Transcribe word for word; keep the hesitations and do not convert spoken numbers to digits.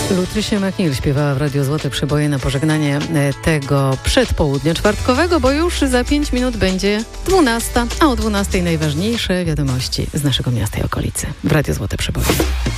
Lucretia McNeil śpiewała w Radiu Złote Przeboje na pożegnanie tego przedpołudnia czwartkowego, bo już za pięć minut będzie dwunasta, a o dwunastej najważniejsze wiadomości z naszego miasta i okolicy w Radiu Złote Przeboje.